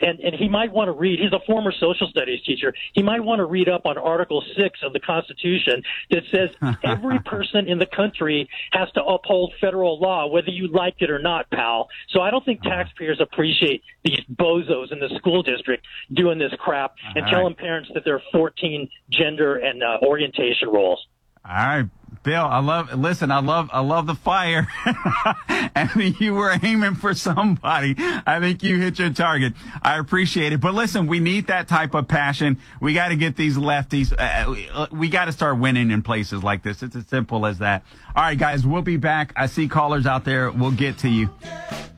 And he might want to read. He's a former social studies teacher. He might want to read up on Article 6 of the Constitution that says every person in the country has to uphold federal law, whether you like it or not, pal. So I don't think taxpayers appreciate these bozos in the school district doing this crap and telling parents that there are 14 gender and orientation roles. All right, Bill, I love the fire. I mean, you were aiming for somebody. I think you hit your target. I appreciate it. But listen, we need that type of passion. We got to get these lefties. We got to start winning in places like this. It's as simple as that. All right, guys, we'll be back. I see callers out there. We'll get to you.